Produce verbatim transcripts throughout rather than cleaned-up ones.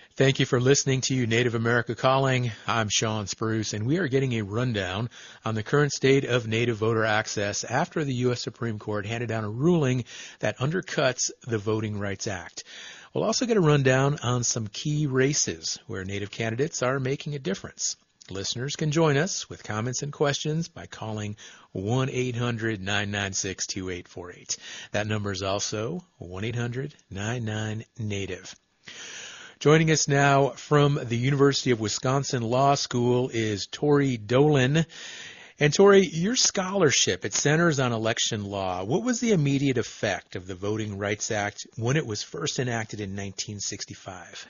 Thank you for listening to Native America Calling. I'm Sean Spruce, and we are getting a rundown on the current state of Native voter access after the U S Supreme Court handed down a ruling that undercuts the Voting Rights Act. We'll also get a rundown on some key races where Native candidates are making a difference. Listeners can join us with comments and questions by calling one eight hundred nine nine six two eight four eight. That number is also one eight hundred nine nine NATIVE. Joining us now from the University of Wisconsin Law School is Tori Dolan. And Tori, your scholarship, it centers on election law. What was the immediate effect of the Voting Rights Act when it was first enacted in nineteen sixty-five?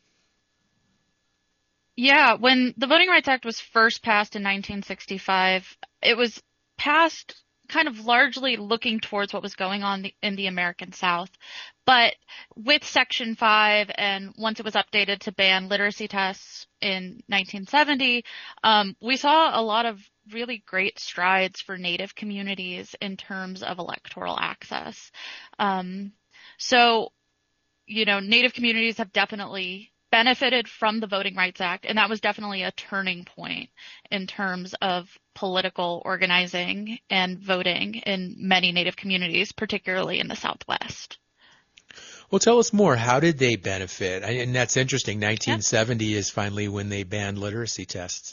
Yeah, when the Voting Rights Act was first passed in nineteen sixty-five, it was passed kind of largely looking towards what was going on in the American South. But with Section five, and once it was updated to ban literacy tests in nineteen seventy, um, we saw a lot of really great strides for Native communities in terms of electoral access. Um, so, you know, Native communities have definitely benefited from the Voting Rights Act, and that was definitely a turning point in terms of political organizing and voting in many Native communities, particularly in the Southwest. Well, tell us more. How did they benefit? And that's interesting. nineteen seventy yeah. is finally when they banned literacy tests.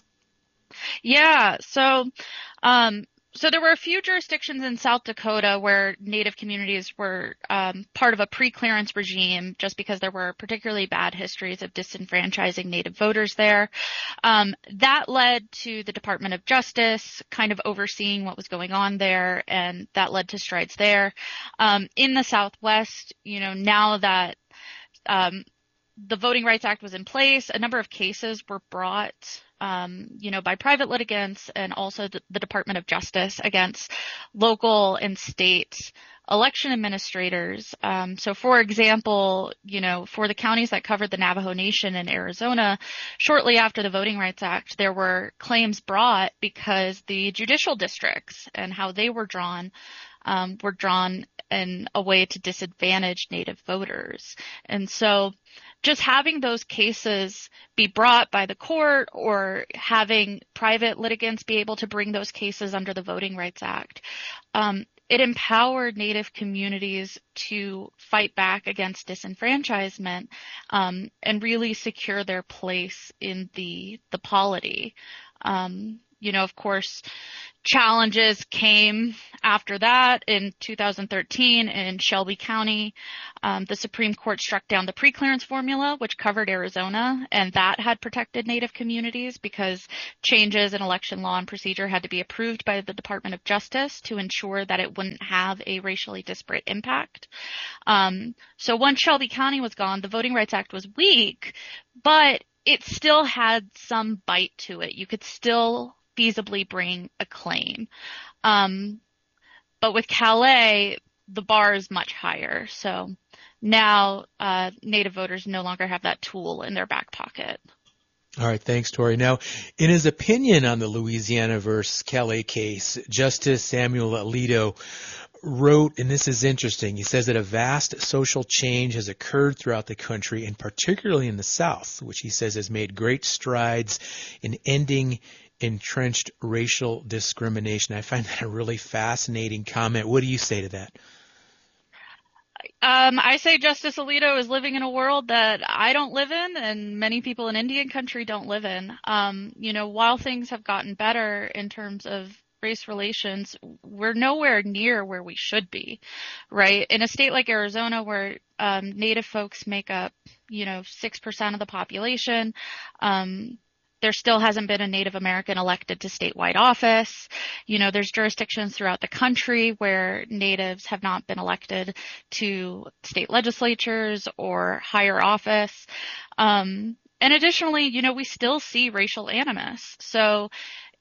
Yeah. So, um, So there were a few jurisdictions in South Dakota where Native communities were um, part of a pre-clearance regime just because there were particularly bad histories of disenfranchising Native voters there. Um, that led to the Department of Justice kind of overseeing what was going on there, and that led to strides there. Um, in the Southwest, you know, now that um, the Voting Rights Act was in place, a number of cases were brought Um, you know, by private litigants and also the, the Department of Justice against local and state election administrators. Um, so, for example, you know, for the counties that covered the Navajo Nation in Arizona, shortly after the Voting Rights Act, there were claims brought because the judicial districts and how they were drawn um, were drawn in a way to disadvantage Native voters. And so just having those cases be brought by the court or having private litigants be able to bring those cases under the Voting Rights Act, um, it empowered Native communities to fight back against disenfranchisement um, and really secure their place in the the polity. Um, you know, of course, challenges came after that. In two thousand thirteen in Shelby County, um, the Supreme Court struck down the preclearance formula, which covered Arizona, and that had protected Native communities because changes in election law and procedure had to be approved by the Department of Justice to ensure that it wouldn't have a racially disparate impact. Um, so once Shelby County was gone, the Voting Rights Act was weak, but it still had some bite to it. You could still feasibly bring a claim. Um, but with Calais, the bar is much higher. So now uh, Native voters no longer have that tool in their back pocket. All right, thanks, Tori. Now, in his opinion on the Louisiana versus Calais case, Justice Samuel Alito wrote, and this is interesting, he says that a vast social change has occurred throughout the country, and particularly in the South, which he says has made great strides in ending entrenched racial discrimination. I find that a really fascinating comment. What do you say to that? Um, I say Justice Alito is living in a world that I don't live in and many people in Indian country don't live in. Um, you know, while things have gotten better in terms of race relations, we're nowhere near where we should be, right? In a state like Arizona where um, Native folks make up, you know, six percent of the population, um, there still hasn't been a Native American elected to statewide office. You know, there's jurisdictions throughout the country where Natives have not been elected to state legislatures or higher office. Um, and additionally, you know, we still see racial animus. So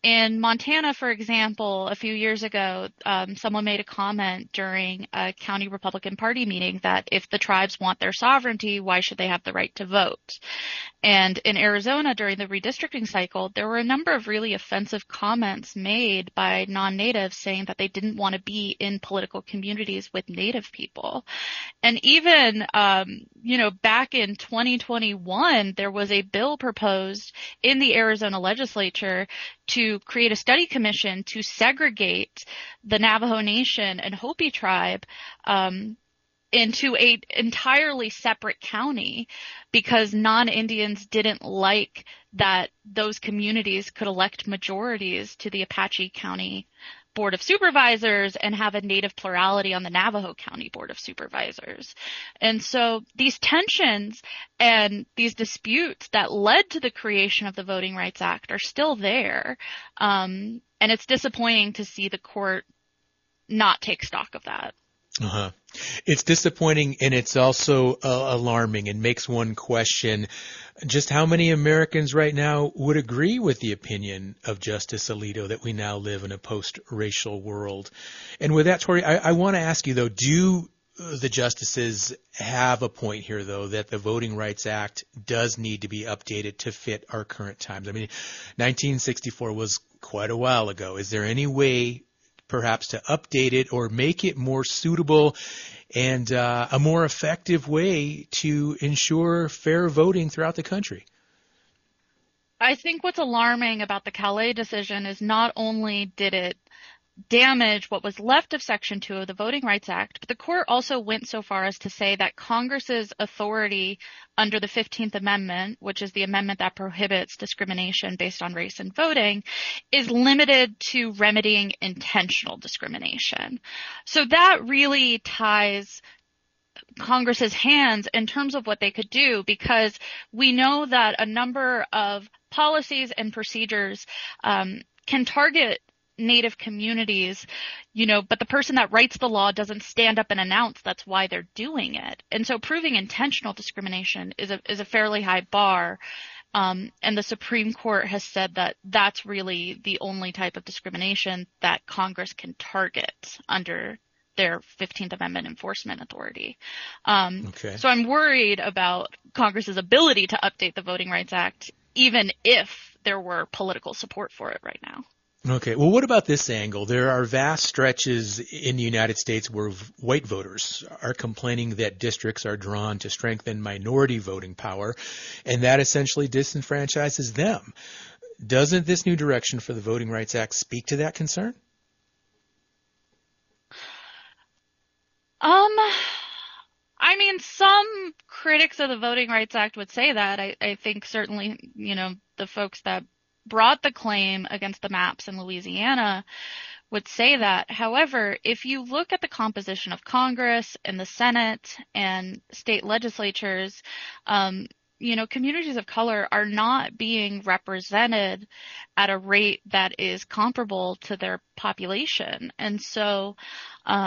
in Montana, for example, a few years ago, um, someone made a comment during a county Republican Party meeting that if the tribes want their sovereignty, why should they have the right to vote? And in Arizona, during the redistricting cycle, there were a number of really offensive comments made by non-natives saying that they didn't want to be in political communities with Native people. And even, um, you know, back in twenty twenty-one, there was a bill proposed in the Arizona legislature to create a study commission to segregate the Navajo Nation and Hopi tribe um, into a entirely separate county because non-Indians didn't like that those communities could elect majorities to the Apache County Board of Supervisors and have a Native plurality on the Navajo County Board of Supervisors. And so these tensions and these disputes that led to the creation of the Voting Rights Act are still there. Um, and it's disappointing to see the court not take stock of that. Uh-huh. It's disappointing, and it's also uh, alarming, and makes one question just how many Americans right now would agree with the opinion of Justice Alito that we now live in a post-racial world. And with that, Tori, I, I want to ask you, though, do the justices have a point here, though, that the Voting Rights Act does need to be updated to fit our current times? I mean, nineteen sixty-four was quite a while ago. Is there any way perhaps to update it or make it more suitable and uh, a more effective way to ensure fair voting throughout the country? I think what's alarming about the Calais decision is not only did it damage what was left of Section two of the Voting Rights Act, but the court also went so far as to say that Congress's authority under the fifteenth Amendment, which is the amendment that prohibits discrimination based on race in voting, is limited to remedying intentional discrimination. So that really ties Congress's hands in terms of what they could do, because we know that a number of policies and procedures um, can target Native communities, you know, but the person that writes the law doesn't stand up and announce that's why they're doing it. And so proving intentional discrimination is a is a fairly high bar. Um, and the Supreme Court has said that that's really the only type of discrimination that Congress can target under their fifteenth Amendment enforcement authority. Um, okay. So I'm worried about Congress's ability to update the Voting Rights Act, even if there were political support for it right now. Okay. Well, what about this angle? There are vast stretches in the United States where white voters are complaining that districts are drawn to strengthen minority voting power, and that essentially disenfranchises them. Doesn't this new direction for the Voting Rights Act speak to that concern? Um, I mean, some critics of the Voting Rights Act would say that. I, I think certainly, you know, the folks that brought the claim against the maps in Louisiana would say that. However, if you look at the composition of Congress and the Senate and state legislatures, um, you know, communities of color are not being represented at a rate that is comparable to their population. And so, um,